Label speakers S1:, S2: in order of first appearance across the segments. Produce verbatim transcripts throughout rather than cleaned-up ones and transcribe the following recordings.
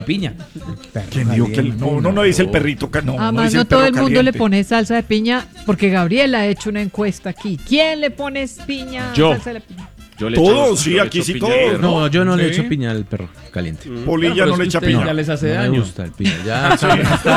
S1: piña.
S2: ¿Quién dijo que el, no, uno no dice el perrito? No,
S3: Además,
S2: no, dice
S3: no
S2: el
S3: todo
S2: perro
S3: el mundo
S2: caliente.
S3: le pone salsa de piña, porque Gabriel ha hecho una encuesta aquí. ¿Quién le pone piña?
S4: Yo.
S3: Salsa de piña?
S4: Yo le
S2: Todos,
S4: echo-
S2: sí,
S4: yo le
S2: aquí
S4: echo
S2: sí,
S4: piña
S2: todos.
S4: al perro.
S1: No, yo no le
S5: Sí.
S1: echo piña al perro caliente.
S2: Polilla
S5: Pero
S2: no
S5: es
S2: le
S5: que
S2: echa
S5: usted
S2: piña.
S5: ya les hace
S1: No me
S5: daño.
S1: gusta el piña. Ya,
S3: Esa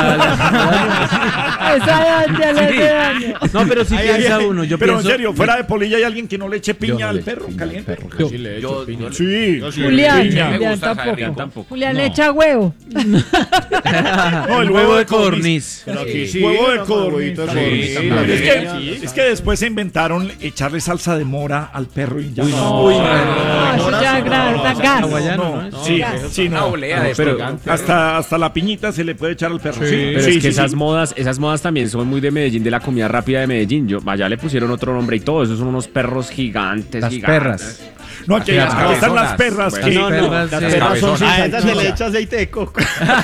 S3: ya le hace daño.
S1: No, pero si
S2: Ay, ay,
S1: piensa
S2: ay.
S1: uno, yo
S2: Pero
S1: pienso...
S2: en serio, fuera de Polilla hay alguien que no le eche
S1: Yo
S2: piña
S1: no
S2: al
S1: le echo
S2: perro
S1: piña al
S2: caliente.
S1: perro
S5: Yo
S1: caliente.
S5: sí le
S4: Yo-
S5: echo piña.
S4: yo-
S2: Sí.
S4: yo sí.
S3: Julián,
S4: Sí, me
S3: Julián
S4: gusta,
S3: tampoco.
S4: Julián tampoco.
S3: Julián
S2: No.
S3: le echa huevo.
S2: No, el
S1: huevo de codorniz.
S5: Pero aquí
S2: Sí,
S5: sí.
S2: huevo de
S5: no,
S2: codorniz.
S5: huevito de
S2: Sí,
S5: codorniz,
S4: también.
S5: la
S2: Es
S5: piña.
S2: que, es que después se inventaron echarle salsa de mora al perro y ya.
S1: Uy,
S2: no.
S1: no.
S2: Uy,
S3: No, eso ya es gra- da gas.
S1: Hawaiano,
S2: no,
S1: ¿no?
S2: sí,
S3: Gas.
S2: sí,
S4: Una
S2: no.
S4: olea de
S1: pero-
S4: picante.
S2: Hasta, hasta la piñita se le puede echar al perro. Sí,
S4: Pero
S2: sí,
S4: es que
S2: sí,
S4: esas
S2: sí.
S4: modas, esas modas también son muy de Medellín, de la comida rápida de Medellín. Yo, allá le pusieron otro nombre y todo. Esos son unos perros gigantes,
S1: Las
S4: gigantes.
S1: perras.
S2: No, aquí
S1: Las
S2: aquí están las
S4: cabezonas.
S2: perras
S4: Bueno,
S2: que.
S1: no, no,
S2: las
S1: las
S2: perras son sin
S4: cabezonas.
S5: A esa se le
S2: salchicha.
S5: echa aceite de coco.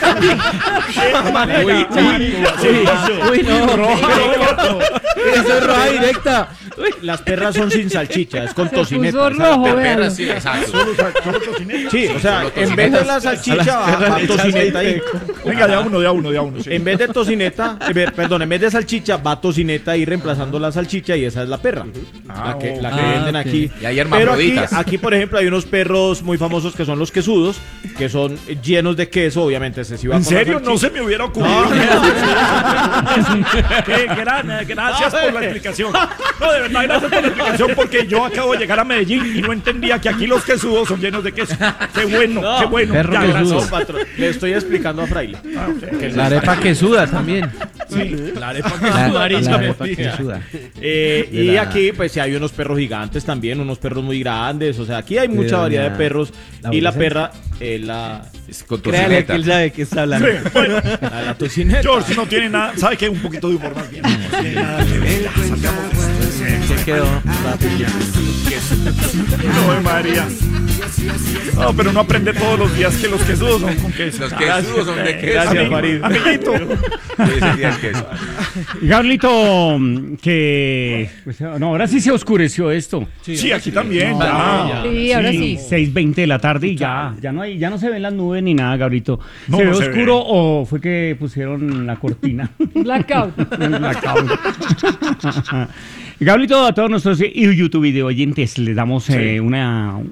S2: Uy,
S1: Uy, no. Eso es roja directa.
S5: Las perras son sin salchicha, es con
S3: Se
S5: tocineta.
S3: puso
S5: Esa es la
S3: rojo,
S5: perra.
S3: véalo.
S4: Sí, exacto.
S5: Sí, o sea, en vez de la salchicha va, va tocineta ahí.
S2: Venga, de a uno, de a uno, de a uno. sí.
S5: En vez de tocineta, eh, ver, perdón, en vez de salchicha va tocineta ahí reemplazando la salchicha y esa es la perra. La que, la que
S1: Ah,
S5: venden
S1: ok.
S5: aquí.
S4: Y hay
S5: Pero aquí,
S4: hermafroditas.
S5: aquí, por ejemplo, hay unos perros muy famosos que son los quesudos, que son llenos de queso, obviamente. Ese sí va
S2: ¿En
S5: con la
S2: serio? No
S5: salchicha.
S2: se me hubiera ocurrido. Qué gran- gracias por la explicación. No, de verdad, gracias por la explicación porque yo acabo de llegar a Medellín y no entendía que aquí los quesudos son llenos de queso. Qué bueno, qué bueno.
S1: Perro
S2: Ya,
S1: quesudo.
S2: gracias.
S5: No, patrón, le estoy explicando a Fraile.
S1: La arepa que suda también.
S2: Sí, la arepa que
S1: La,
S2: suda.
S1: la arepa que suda.
S5: Eh,
S1: De
S5: y
S1: la-
S5: aquí pues sí hay unos perros gigantes también, unos perros muy grandes, o sea, aquí hay mucha
S1: doña-
S5: variedad de perros
S1: la
S5: y la
S1: adolescencia.
S5: perra, eh, la,
S4: Es con
S1: Créale
S4: tocineta.
S1: que él sabe que está hablando.
S2: Sí, bueno,
S5: la, la tocineta.
S2: George no tiene nada. ¿Sabe qué? Un poquito de humor más bien. No tiene nada que ver. Ya, salgamos de esto.
S1: Se quedó.
S2: No, María. No, pero uno aprende todos los días que los quesudos son con queso.
S4: Los quesudos son de queso.
S5: Gracias,
S2: Ami-
S5: Farid.
S2: Amiguito.
S4: Ese día el queso.
S6: Gablito, que... pues, no, ahora sí se oscureció esto.
S2: Sí, aquí también.
S6: No,
S2: ya.
S3: Sí, ahora sí.
S6: seis veinte de la tarde y ya, ya no hay, ya no se ven las nubes ni nada, Gabrito.
S2: No,
S6: ¿Se
S2: no
S6: ve
S2: se
S6: oscuro
S2: ve.
S6: o fue que pusieron la cortina?
S3: Blackout.
S6: Blackout. Gablito, a todos nuestros YouTube video oyentes les damos eh, una,